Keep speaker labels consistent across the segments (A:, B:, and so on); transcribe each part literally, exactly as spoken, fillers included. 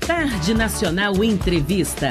A: Tarde Nacional Entrevista.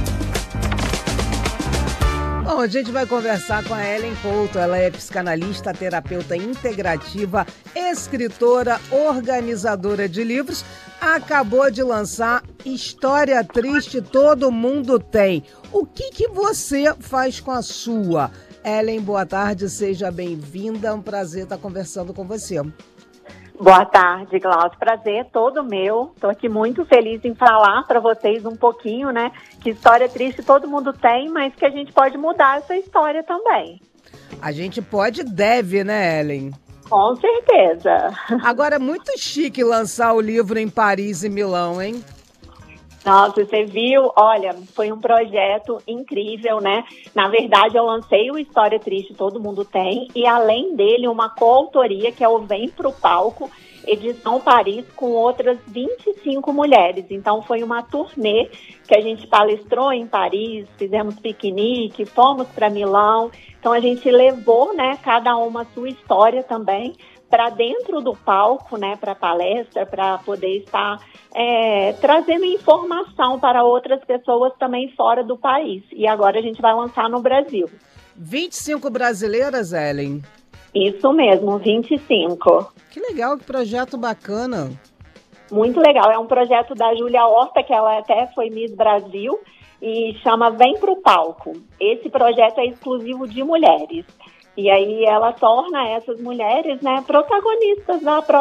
B: Bom, a gente vai conversar com a Ellen Couto. Ela é psicanalista, terapeuta integrativa, escritora, organizadora de livros. Acabou de lançar História Triste Todo Mundo Tem. O que que você faz com a sua? Ellen, boa tarde, seja bem-vinda. É um prazer estar conversando com você.
C: Boa tarde, Glaucio. Prazer é todo meu. Estou aqui muito feliz em falar para vocês um pouquinho, né? Que história triste todo mundo tem, mas que a gente pode mudar essa história também.
B: A gente pode e deve, né, Ellen?
C: Com certeza.
B: Agora, é muito chique lançar o livro em Paris e Milão, hein?
C: Nossa, você viu? Olha, foi um projeto incrível, né? Na verdade, eu lancei o História Triste Todo Mundo Tem e, além dele, uma coautoria que é o Vem Pro Palco, edição Paris, com outras vinte e cinco mulheres. Então, foi uma turnê que a gente palestrou em Paris, fizemos piquenique, fomos para Milão. Então, a gente levou, né, cada uma a sua história também para dentro do palco, né, para palestra, para poder estar é, trazendo informação para outras pessoas também fora do país. E agora a gente vai lançar no Brasil.
B: vinte e cinco brasileiras, Ellen?
C: Isso mesmo, vinte e cinco.
B: Que legal, que projeto bacana.
C: Muito legal, é um projeto da Júlia Horta, que ela até foi Miss Brasil, e chama Vem Pro Palco. Esse projeto é exclusivo de mulheres. E aí ela torna essas mulheres, né, protagonistas da própria